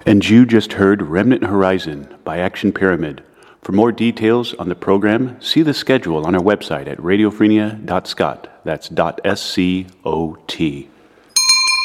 And you just heard Remnant Horizon by Action Pyramid. For more details on the program, see the schedule on our website at radiophrenia.scot. That's .scot.